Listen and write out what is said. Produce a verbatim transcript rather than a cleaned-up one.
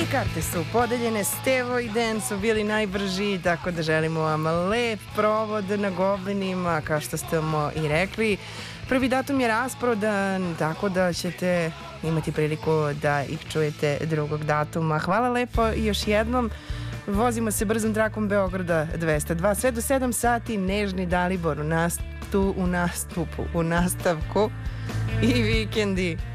I karte su podeljene, Stevo i Den su bili najbrži, tako da želimo vam lep provod na Goblinima, kao što ste mu i rekli. Prvi datum je rasprodan, tako da ćete imati priliku da ih čujete drugog datuma. Hvala lepo i još jednom. Vozimo se brzom trakom Beograda dvesta dva, sve do sedam sati, nežni Dalibor u, nastu, u nastupu, u nastavku i vikendi.